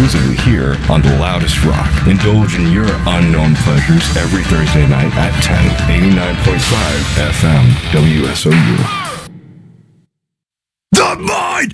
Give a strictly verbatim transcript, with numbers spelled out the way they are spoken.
exclusively here on The Loudest Rock. Indulge in your unknown pleasures every Thursday night at ten, eighty-nine point five F M W S O U.